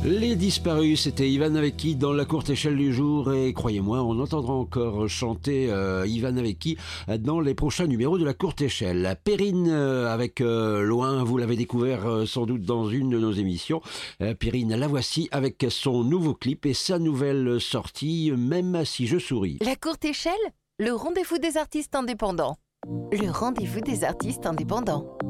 Les disparus, c'était Ivan Avecki dans la courte échelle du jour et croyez-moi, on entendra encore chanter Ivan Avecki dans les prochains numéros de la courte échelle. Perrine avec Loin, vous l'avez découvert sans doute dans une de nos émissions. Perrine, la voici avec son nouveau clip et sa nouvelle sortie, Même si je souris. La courte échelle, le rendez-vous des artistes indépendants. Le rendez-vous des artistes indépendants.